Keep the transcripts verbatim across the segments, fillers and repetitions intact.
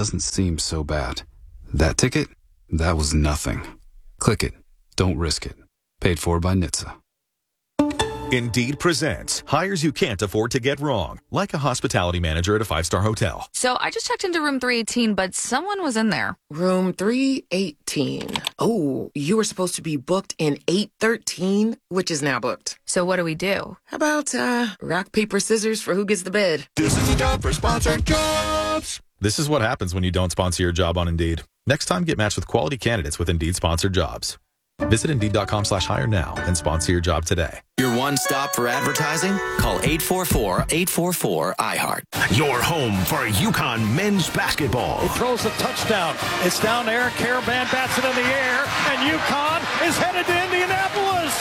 doesn't seem so bad. That ticket? That was nothing. Click it. Don't risk it. Paid for by N H T S A. Indeed presents hires you can't afford to get wrong, like a hospitality manager at a five-star hotel. So I just checked into room three eighteen, but someone was in there. Room three eighteen. Oh, you were supposed to be booked in eight thirteen, which is now booked. So what do we do? How about uh, rock, paper, scissors for who gets the bed? This is the job for sponsored jobs. This is what happens when you don't sponsor your job on Indeed. Next time, get matched with quality candidates with Indeed sponsored jobs. Visit Indeed.com slash hire now and sponsor your job today. Your one stop for advertising? Call eight four four, eight four four, I heart. Your home for UConn men's basketball. He throws a touchdown. It's down there. Caravan bats it in the air, and UConn is headed to Indianapolis.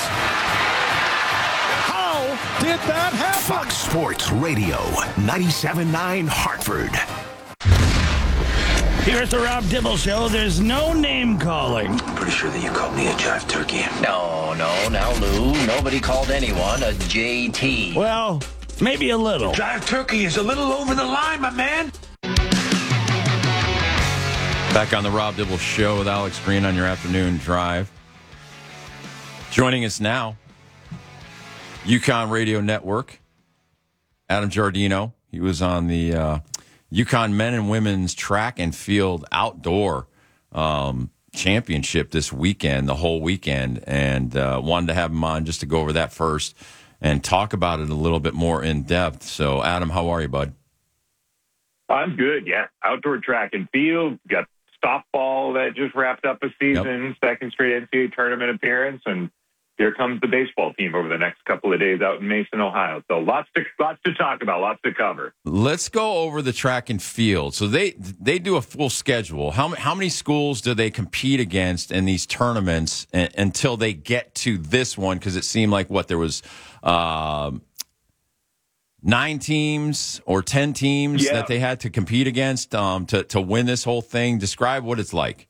How did that happen? Fox Sports Radio, ninety-seven point nine Hartford. Here at the Rob Dibble Show, there's no name calling. Pretty sure that you called me a jive turkey. No, no, now, Lou. Nobody called anyone a J T. Well, maybe a little. Jive turkey is a little over the line, my man. Back on the Rob Dibble Show with Alex Green on your afternoon drive. Joining us now, UConn Radio Network, Adam Giardino. He was on the uh, UConn men and women's track and field outdoor um, championship this weekend, the whole weekend, and uh, wanted to have him on just to go over that first and talk about it a little bit more in depth. So, Adam, how are you, bud? I'm good, yeah. Outdoor track and field, got softball that just wrapped up a season, yep. Second straight N C double A tournament appearance, and here comes the baseball team over the next couple of days out in Mason, Ohio. So lots to lots to talk about, lots to cover. Let's go over the track and field. So they they do a full schedule. How how many schools do they compete against in these tournaments a, until they get to this one? Because it seemed like what there was uh, nine teams or ten teams yeah. that they had to compete against um, to to win this whole thing. Describe what it's like.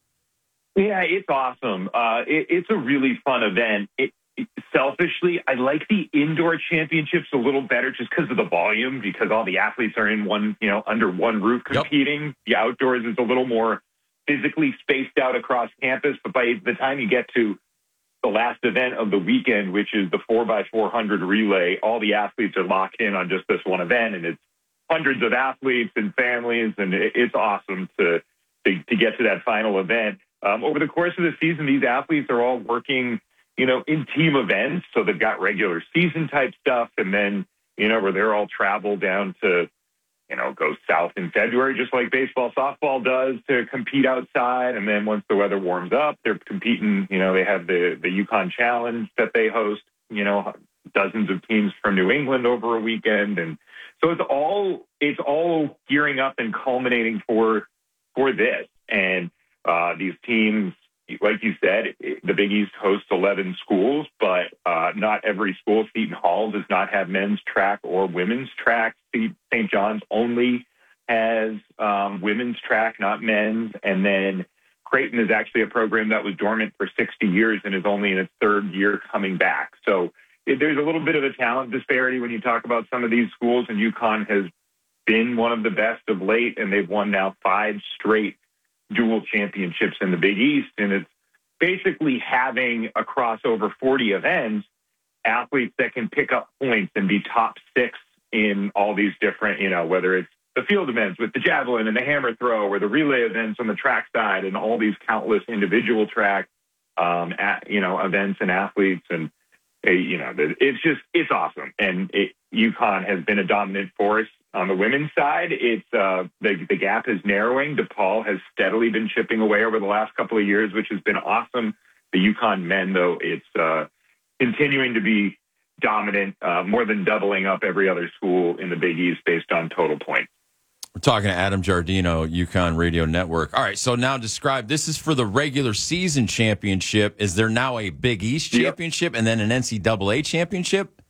Yeah, it's awesome. Uh, it, it's a really fun event. It, it, selfishly, I like the indoor championships a little better just because of the volume, because all the athletes are in one, you know, under one roof competing. Yep. The outdoors is a little more physically spaced out across campus. But by the time you get to the last event of the weekend, which is the four by four hundred relay, all the athletes are locked in on just this one event, and it's hundreds of athletes and families, and it, it's awesome to, to to get to that final event. Um, over the course of the season, these athletes are all working, you know, in team events. So they've got regular season type stuff. And then, you know, where they're all travel down to, you know, go south in February, just like baseball, softball does, to compete outside. And then once the weather warms up, they're competing, you know, they have the, the UConn Challenge that they host, you know, dozens of teams from New England over a weekend. And so it's all, it's all gearing up and culminating for, for this. And, Uh, these teams, like you said, the Big East hosts eleven schools, but uh, not every school. Seton Hall does not have men's track or women's track. Saint John's only has um, women's track, not men's. And then Creighton is actually a program that was dormant for sixty years and is only in its third year coming back. So it, there's a little bit of a talent disparity when you talk about some of these schools, and UConn has been one of the best of late, and they've won now five straight dual championships in the Big East. And it's basically having across over forty events, athletes that can pick up points and be top six in all these different, you know, whether it's the field events with the javelin and the hammer throw, or the relay events on the track side, and all these countless individual track, um, at, you know, events and athletes. And, uh, you know, it's just, it's awesome. And it, UConn has been a dominant force. On the women's side, it's uh, the, the gap is narrowing. DePaul has steadily been chipping away over the last couple of years, which has been awesome. The UConn men, though, it's uh, continuing to be dominant, uh, more than doubling up every other school in the Big East based on total points. We're talking to Adam Giardino, UConn Radio Network. All right, so now describe, this is for the regular season championship. Is there now a Big East championship yep. and then an N C double A championship?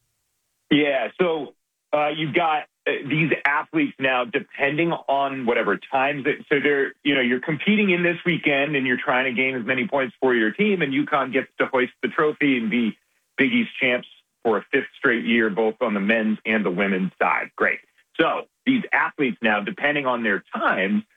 Yeah, so uh, you've got these athletes now, depending on whatever times that, so they're, you know, you're competing in this weekend and you're trying to gain as many points for your team, and UConn gets to hoist the trophy and be Big East champs for a fifth straight year, both on the men's and the women's side. Great. So these athletes now, depending on their times,